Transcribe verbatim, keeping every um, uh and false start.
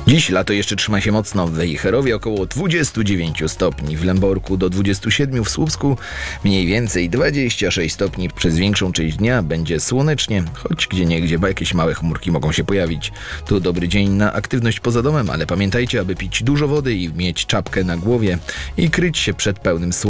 Dziś lato jeszcze trzyma się mocno. W Wejherowie około dwadzieścia dziewięć stopni, w Lęborku do dwudziestu siedmiu, w Słupsku mniej więcej dwadzieścia sześć stopni. Przez większą część dnia będzie słonecznie, choć gdzieniegdzie jakieś małe chmurki mogą się pojawić. To dobry dzień na aktywność poza domem, ale pamiętajcie, aby pić dużo wody i mieć czapkę na głowie i kryć się przed pełnym słońcem.